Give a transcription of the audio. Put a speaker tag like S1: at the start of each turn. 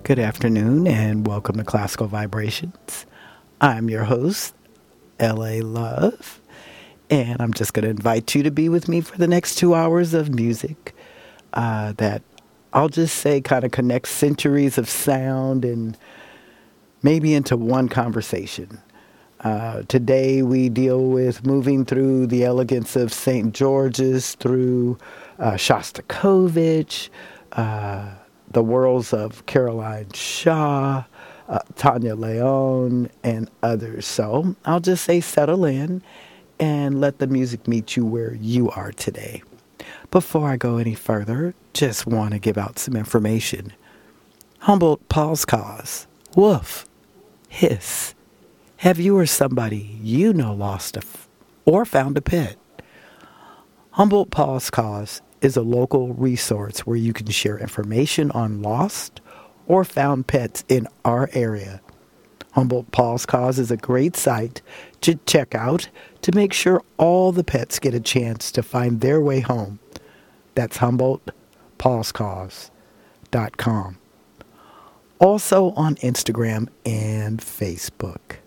S1: Good afternoon and welcome to Classical Vibrations. I'm your host, LA Love, and I'm just going to invite you to be with me for the next 2 hours of music that I'll just say kind of connects centuries of sound and maybe into one conversation. Today we deal with moving through the elegance of St. George's through Shostakovich, the worlds of Caroline Shaw, Tanya Leon, and others. So I'll just say settle in and let the music meet you where you are today. Before I go any further, just want to give out some information. Humboldt Paul's Cause. Woof. Hiss. Have you or somebody you know lost or found a pet? Humboldt Paws Cause is a local resource where you can share information on lost or found pets in our area. Humboldt Paws Cause is a great site to check out to make sure all the pets get a chance to find their way home. That's HumboldtPawsCause.com. Also on Instagram and Facebook.